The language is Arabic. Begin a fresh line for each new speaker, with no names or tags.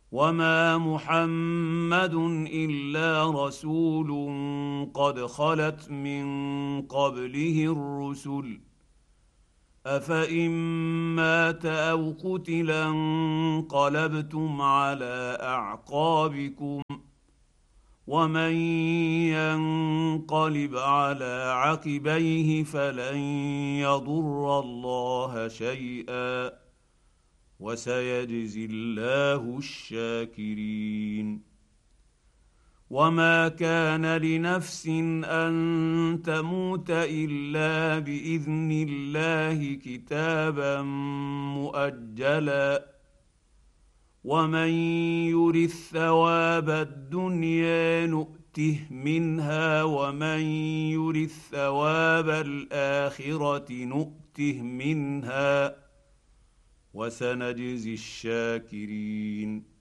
وما محمد الا رسول قد خلت من قبله الرسل افان مات او قتلا انقلبتم على اعقابكم ومن ينقلب على عقبيه فلن يضر الله شيئا وسيجزي الله الشاكرين. وما كان لنفس ان تموت الا باذن الله كتابا مؤجلا ومن يرث ثواب الدنيا نؤته منها ومن يرث ثواب الاخره نؤته منها وسنجزي الشاكرين.